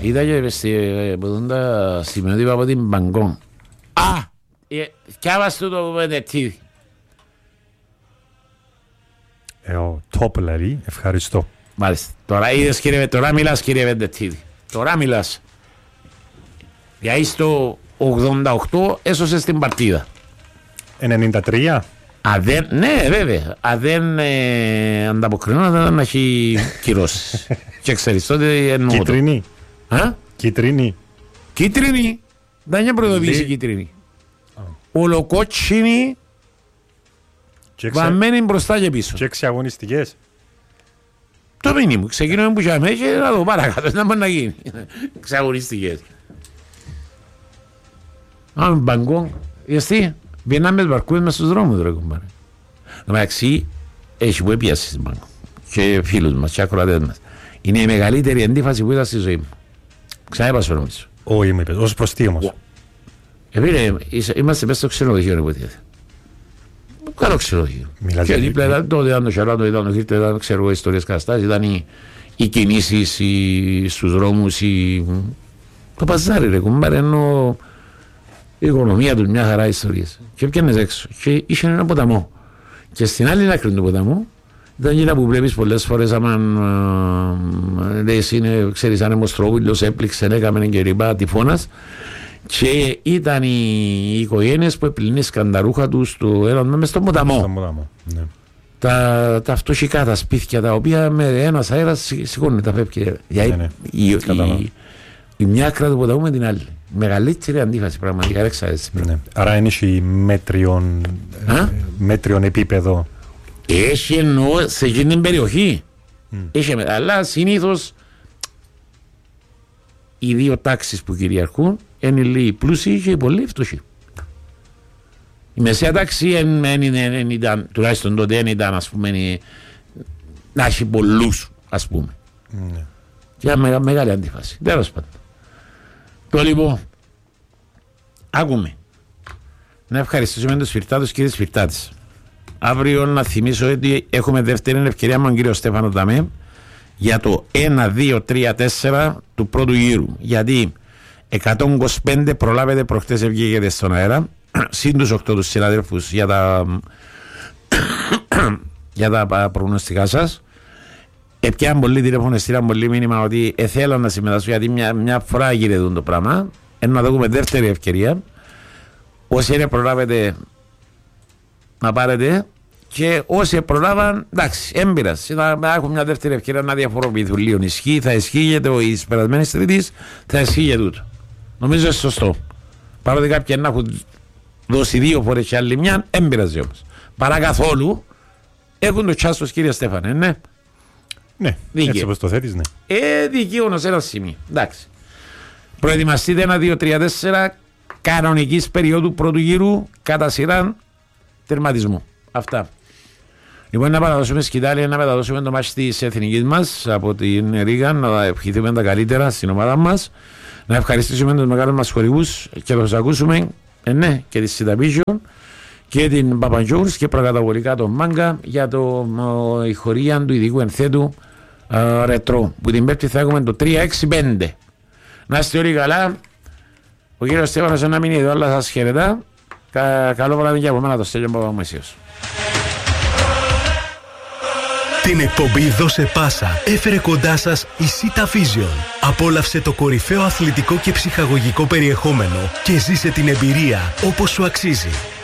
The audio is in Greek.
Είδα και τα σημειωτήπα από την Μπαγκόν. Κιάβας του το πεντετήρι. Ο Τόπ λέει, ευχαριστώ. Μάλιστα. Τώρα είδες κύριε, τώρα μιλάς κύριε Πεντετήρι. Τώρα μιλάς. Γιατί στο 88 έσωσες την παρτίδα. 93. Ναι, βέβαια. Αν δεν ανταποκρινόταν να έχει κυρώσεις. Και ξέρεις τότε εννοώ. Κίτρινη. Κίτρινη. Κίτρινη. Δεν είναι προειδοποίηση κίτρινη. Ολοκότσινη. Βαμμένη μπροστά και πίσω. Και 6 αγωνιστικές. Το μήνυμο. Ξεκινούμε που είχαμε και να το παρακάτω. Να μπορεί να γίνει. 6 αγωνιστικές. Άμε Μπαγκόν. Γιατί βγαίναμε με μπαρκούες μες στους δρόμους ρε κουμπάρε. Εντάξει, έχει που έπιασε στην Μπαγκόν. Και φίλους μας και ακροατές μας. Είναι η μεγαλύτερη αντίφαση που είδα στη ζωή μου. Ξανέπασω νομίζω. Όχι με είπες, ως προς τι όμως. Είμαστε μέσα στο ξενοδοχείο υποτίθεται. Καλό ξενοδοχείο. Και δίπλα ήταν τότε ήταν το Σεράτο, ήταν το Χίρτο, ήταν ξέρω ιστορίες καταστάσεις, ήταν οι κινήσεις στους δρόμους, το παζάρι ρε κουμπάρε, ενώ η οικονομία του μια χαρά ιστορίες. Και πιάνες έξω και είχε ένα ποταμό. Και στην άλλη άκρη του ποταμού ήταν εκείνα που βλέπεις πολλές φορές άμα λες είναι, ξέρεις, αν Μοστρόπουλος έπληξε, έκαμε και ρηπά τυφώνας. Και ήταν οι οικογένειες που επλυνίσκαν τα ρούχα τους μες στον ποταμό. Ναι. Τα φτωχικά, τα σπίτια τα οποία με ένας αέρας σηκώνουν τα πέπια. Ναι. Η μια άκρα του ποταμού με την άλλη. Μεγαλύτερη αντίφαση πραγματικά. Ναι. Άρα έχει μέτριον επίπεδο. Έχει εννοώ σε εκείνη την περιοχή. Αλλά συνήθως οι δύο τάξεις που κυριαρχούν είναι οι πλούσιοι και οι πολύ φτωχοί. Η μεσαία τάξη ήταν, τουλάχιστον τότε δεν ήταν, ας πούμε, να έχει πολλούς, ας πούμε. Και μεγάλη αντίφαση. Τέλος πάντων. Το λοιπόν, άκουμε. Να ευχαριστήσουμε τους σφυρτάτους και τις σφυρτάτες. Αύριο να θυμίσω ότι έχουμε δεύτερη ευκαιρία με τον κύριο Στέφανο Ταμέ για το 1, 2, 3, 4 του πρώτου γύρου. Γιατί 125 προλάβετε, προχτές βγήκετε στον αέρα, συν τους 8 τους συναδέλφους για τα προγνωστικά σας. Επιάν πολύ τηλέφωνο, στείλαν πολύ μήνυμα ότι θέλαν να συμμετάσχουν, γιατί μια φορά γίνεται το πράγμα. Να δούμε δεύτερη ευκαιρία. Όσοι είναι προλάβετε να πάρετε, και όσοι προλάβαν, εντάξει, έμπειρας. Να έχουν μια δεύτερη ευκαιρία να διαφοροποιηθούν λίγο. Ισχύει, θα ισχύει γιατί η περασμένη Τρίτη θα ισχύει για τούτο. Νομίζω είναι σωστό. Παρότι κάποιοι να έχουν δώσει 2 φορές και άλλη μια, έμπειραζε όμως. Παρά καθόλου έχουν το τσάστος, κύριε Στέφανε, ναι. Ναι, δίκαιο. Έτσι όπως το θέλεις, ναι. Δικαίωνος ένα σημείο. Εντάξει. Προετοιμαστείτε 1, 2, 3, 4 κανονικής περίοδου πρώτου γύρου κατά σειρά τερματισμού. Αυτά. Λοιπόν, να παραδώσουμε σκητάλη, να μεταδώσουμε το μάτς της εθνικής μας από την Ρήγα, να ευχηθούμε τα καλύτερα στην ομάδα μας, να ευχαριστήσουμε τους μεγάλους μας χορηγούς και να τους ακούσουμε, ναι, και τη Σιταπίσιον και την Παπαντζούρς και προκαταβολικά τον Μάγκα για η χορηγία του ειδικού ενθέτου ρετρό, που την Πέμπτη θα έχουμε το 365. Να είστε όλοι καλά. Ο κύριος Στέφανος να μείνει εδώ, αλλά σας χαιρετά. Καλό βράδυ και από μένα το Στέλιο Παπαμεσίος. Την εκπομπή Δώσε Πάσα έφερε κοντά σας η Sita Vision. Απόλαυσε το κορυφαίο αθλητικό και ψυχαγωγικό περιεχόμενο και ζήσε την εμπειρία όπως σου αξίζει.